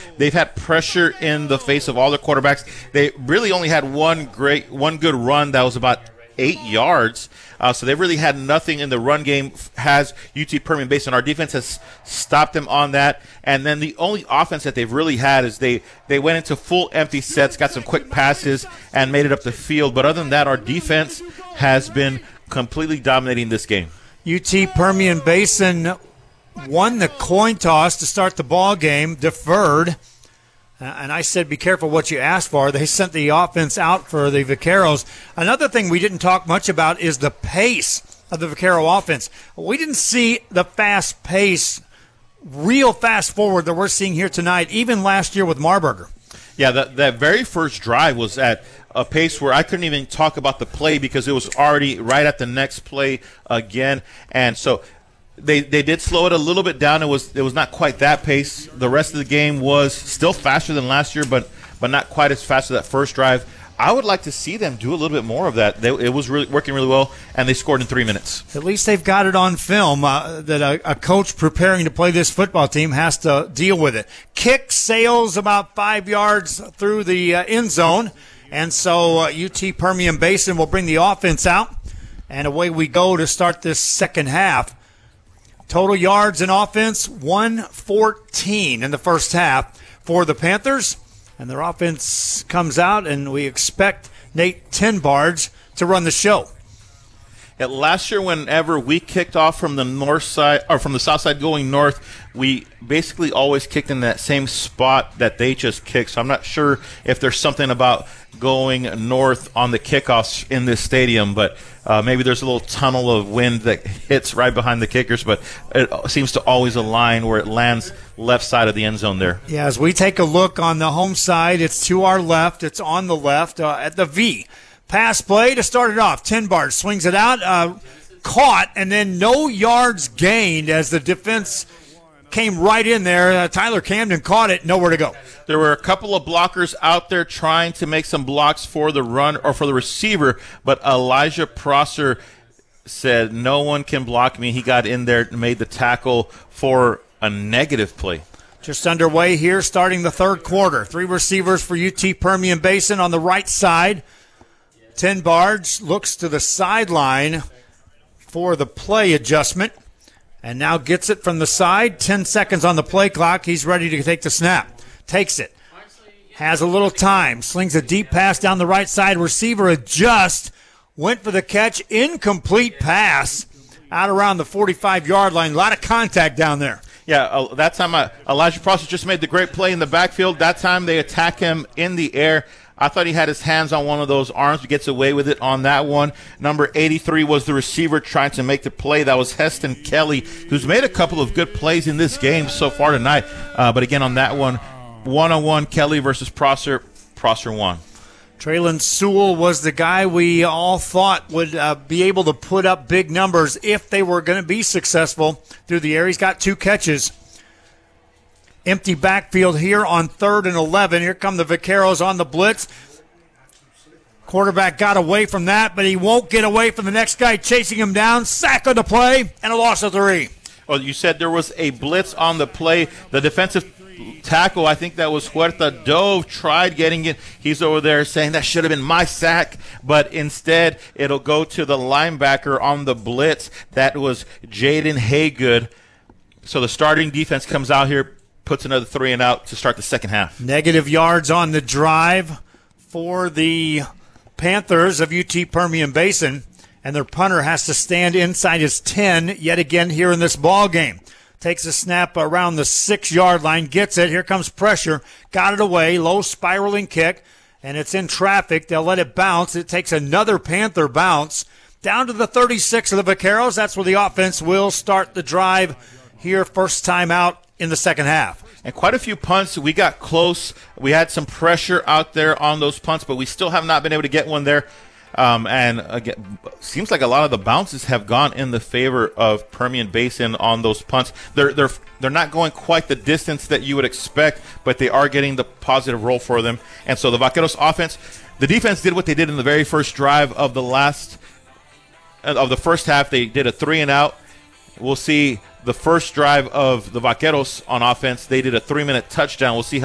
They've had pressure in the face of all their quarterbacks. They really only had one good run that was about 8 yards. So they really had nothing in the run game. Has UT Permian Basin. Our defense has stopped them on that. And then the only offense that they've really had is they went into full empty sets, got some quick passes, and made it up the field. But other than that, our defense has been completely dominating this game. UT Permian Basin won the coin toss to start the ball game, deferred. And I said, be careful what you ask for. They sent the offense out for the Vaqueros. Another thing we didn't talk much about is the pace of the Vaquero offense. We didn't see the fast pace, real fast forward that we're seeing here tonight, even last year with Marburger. Yeah, that very first drive was at a pace where I couldn't even talk about the play because it was already right at the next play again. And so They did slow it a little bit down. It was not quite that pace. The rest of the game was still faster than last year, but not quite as fast as that first drive. I would like to see them do a little bit more of that. It was really working really well, and they scored in 3 minutes. At least they've got it on film that a coach preparing to play this football team has to deal with it. Kick sails about 5 yards through the end zone, and so UT Permian Basin will bring the offense out, and away we go to start this second half. Total yards in offense, 114 in the first half for the Panthers. And their offense comes out, and we expect Nate Tenbarge to run the show. Last year, whenever we kicked off from the north side or from the south side going north, we basically always kicked in that same spot that they just kicked. So I'm not sure if there's something about going north on the kickoffs in this stadium, but maybe there's a little tunnel of wind that hits right behind the kickers, but it seems to always align where it lands left side of the end zone there. Yeah, as we take a look on the home side, it's to our left. It's on the left at the V. Pass play to start it off. Tenbarge swings it out, caught, and then no yards gained as the defense came right in there. Tyler Camden caught it, nowhere to go. There were a couple of blockers out there trying to make some blocks for the run or for the receiver, but Elijah Prosser said, no one can block me. He got in there and made the tackle for a negative play. Just underway here, starting the third quarter. 3 receivers for UT Permian Basin on the right side. Tenbarge looks to the sideline for the play adjustment and now gets it from the side. 10 seconds on the play clock. He's ready to take the snap. Takes it. Has a little time. Slings a deep pass down the right side. Receiver adjusts. Went for the catch. Incomplete pass out around the 45-yard line. A lot of contact down there. Yeah, that time Elijah Prosser just made the great play in the backfield. That time they attack him in the air. I thought he had his hands on one of those arms. He gets away with it on that one. Number 83 was the receiver trying to make the play. That was Heston Kelly, who's made a couple of good plays in this game so far tonight. But again, on that one-on-one, Kelly versus Prosser. Prosser won. Traylon Sewell was the guy we all thought would be able to put up big numbers if they were going to be successful through the air. He's got 2 catches. Empty backfield here on 3rd and 11. Here come the Vaqueros on the blitz. Quarterback got away from that, but he won't get away from the next guy chasing him down. Sack on the play, and a loss of 3. Well, you said there was a blitz on the play. The defensive tackle, I think that was Huerta, dove, tried getting it. He's over there saying that should have been my sack, but instead it'll go to the linebacker on the blitz. That was Jaden Haygood. So the starting defense comes out here, puts another 3 and out to start the second half. Negative yards on the drive for the Panthers of UT Permian Basin, and their punter has to stand inside his 10 yet again here in this ball game. Takes a snap around the 6-yard line, gets it. Here comes pressure. Got it away. Low spiraling kick, and it's in traffic. They'll let it bounce. It takes another Panther bounce down to the 36 of the Vaqueros. That's where the offense will start the drive here, first time out in the second half. And quite a few punts. We got close. We had some pressure out there on those punts, but we still have not been able to get one there. And again, seems like a lot of the bounces have gone in the favor of Permian Basin on those punts. They're not going quite the distance that you would expect, but they are getting the positive roll for them. And so the Vaqueros offense, the defense did what they did in the very first drive of the first half. They did a 3 and out. We'll see the first drive of the Vaqueros on offense. They did a 3-minute touchdown. We'll see how